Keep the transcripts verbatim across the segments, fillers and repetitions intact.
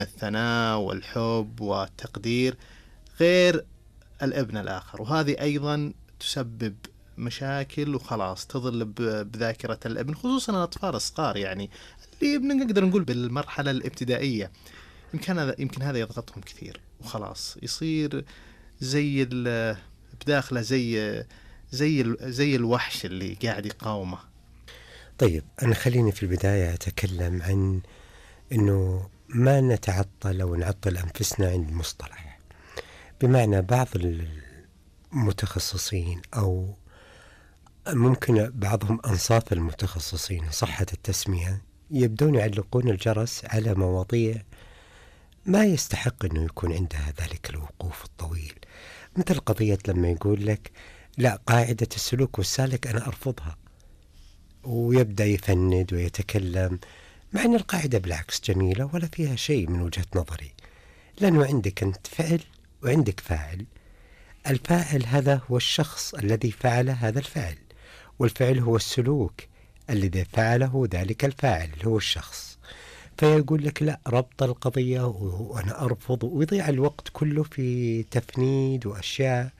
الثناء والحب والتقدير غير الابن الآخر، وهذه أيضا تسبب مشاكل وخلاص تظل بذاكرة الابن، خصوصا الأطفال الصغار يعني اللي نقدر نقول بالمرحلة الابتدائية. يمكن هذا يمكن هذا يضغطهم كثير، وخلاص يصير زي بداخله زي زي زي الوحش اللي قاعد يقاومه. طيب أنا خليني في البداية أتكلم عن أنه ما نتعطل أو نعطل أنفسنا عند مصطلح، بمعنى بعض المتخصصين أو ممكن بعضهم أنصاف المتخصصين صحة التسمية يبدون يعلقون الجرس على مواضيع ما يستحق أنه يكون عندها ذلك الوقوف الطويل، مثل قضية لما يقول لك لا قاعدة السلوك والسالك أنا أرفضها، ويبدأ يفند ويتكلم، مع أن القاعدة بالعكس جميلة ولا فيها شيء من وجهة نظري، لأنه عندك أنت فعل وعندك فاعل. الفاعل هذا هو الشخص الذي فعل هذا الفعل، والفعل هو السلوك الذي فعله ذلك الفاعل هو الشخص. فيقول لك لا ربط القضية وأنا أرفض، ويضيع الوقت كله في تفنيد وأشياء،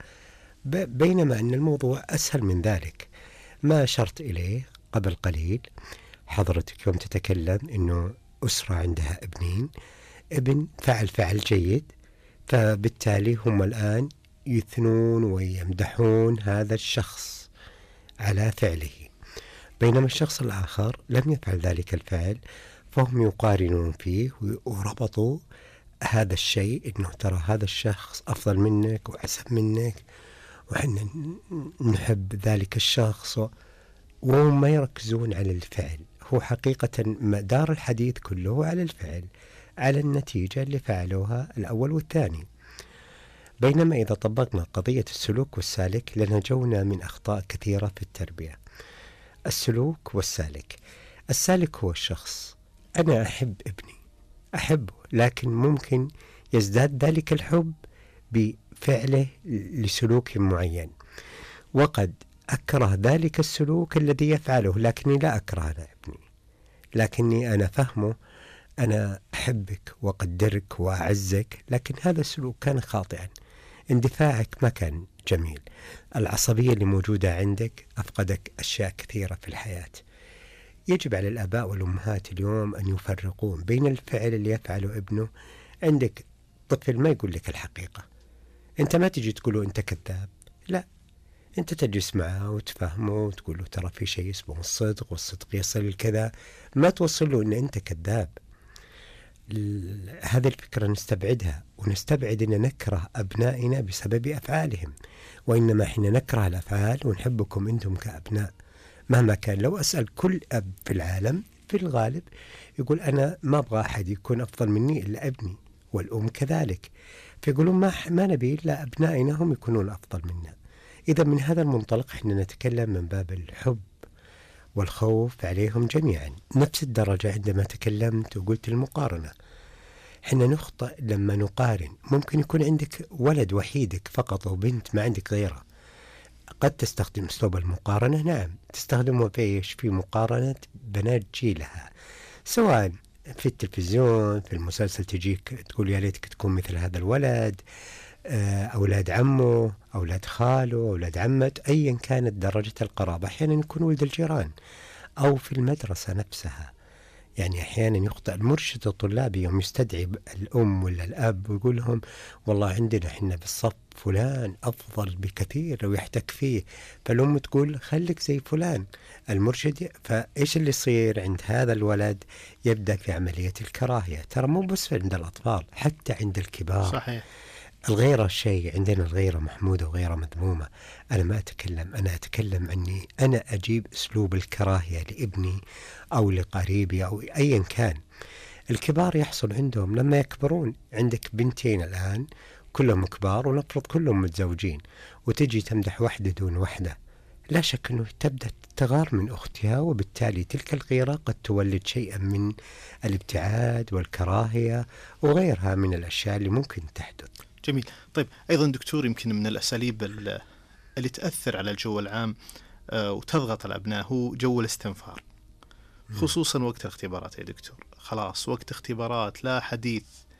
بينما أن الموضوع أسهل من ذلك. ما أشرت إليه قبل قليل حضرتك يوم تتكلم أنه أسرة عندها ابنين، ابن فعل فعل جيد، فبالتالي هم الآن يثنون ويمدحون هذا الشخص على فعله، بينما الشخص الآخر لم يفعل ذلك الفعل، فهم يقارنون فيه وربطوا هذا الشيء أنه ترى هذا الشخص أفضل منك وأحسن منك وحنا نحب ذلك الشخص، وهم ما يركزون على الفعل. هو حقيقة مدار الحديث كله على الفعل، على النتيجة اللي فعلوها الأول والثاني. بينما إذا طبقنا قضية السلوك والسالك لنجونا من أخطاء كثيرة في التربية. السلوك والسالك، السالك هو الشخص، أنا أحب ابني أحبه، لكن ممكن يزداد ذلك الحب بفعله لسلوك معين، وقد أكره ذلك السلوك الذي يفعله، لكني لا أكره أنا ابني، لكني أنا فهمه، أنا أحبك وأقدرك وأعزك، لكن هذا السلوك كان خاطئا، اندفاعك ما كان جميل، العصبية اللي موجودة عندك أفقدك أشياء كثيرة في الحياة. يجب على الآباء والأمهات اليوم أن يفرقون بين الفعل اللي يفعله ابنه. عندك طفل ما يقول لك الحقيقة، أنت ما تجي تقوله أنت كذاب، لا، أنت تجلس معه وتفهمه وتقول له ترى في شيء اسمه الصدق، والصدق يصل كذا، ما توصل له أن أنت كذاب. هذه الفكرة نستبعدها، ونستبعد أن نكره أبنائنا بسبب أفعالهم، وإنما إحنا نكره الأفعال ونحبكم أنتم كأبناء مهما كان. لو أسأل كل أب في العالم في الغالب يقول أنا ما أبغى أحد يكون أفضل مني إلا ابني، والأم كذلك، فيقولون ما, ما نبي إلا أبنائنا هم يكونون أفضل منا. إذا من هذا المنطلق إحنا نتكلم من باب الحب والخوف عليهم جميعا. نفس الدرجة عندما تكلمت وقلت المقارنة، إحنا نخطئ لما نقارن. ممكن يكون عندك ولد وحيدك فقط أو بنت ما عندك غيره، قد تستخدم أسلوب المقارنة، نعم تستخدمه في في مقارنة بنات جيلها، سواء في التلفزيون في المسلسل تجيك تقول يا ليتك تكون مثل هذا الولد، أولاد عمه، أولاد خاله، أولاد عمته، أيا كانت درجة القرابة. أحيانا يكون ولد الجيران، أو في المدرسة نفسها. يعني أحيانا يخطئ المرشد الطلابي يوم يستدعي الأم ولا الأب ويقول لهم والله عندنا إحنا بالصف فلان أفضل بكثير لو يحتك فيه، فالأم تقول خليك زي فلان المرشد. فإيش اللي يصير عند هذا الولد؟ يبدأ في عملية الكراهية. ترى مو بس عند الأطفال، حتى عند الكبار. صحيح. الغيرة شيء، عندنا الغيرة محمودة وغيرة مذمومة. أنا ما أتكلم، أنا أتكلم عني أنا أجيب أسلوب الكراهية لابني أو لقريبي أو أيا كان. الكبار يحصل عندهم لما يكبرون. عندك بنتين الآن كلهم كبار ونفرض كلهم متزوجين، وتجي تمدح واحدة دون واحدة، لا شك أنه تبدأ تغار من أختها، وبالتالي تلك الغيرة قد تولد شيئا من الابتعاد والكراهية وغيرها من الأشياء اللي ممكن تحدث. جميل. طيب أيضا دكتور، يمكن من الأساليب اللي تأثر على الجو العام وتضغط الأبناء هو جو الاستنفار، خصوصا وقت الاختبارات يا دكتور. خلاص وقت اختبارات لا حديث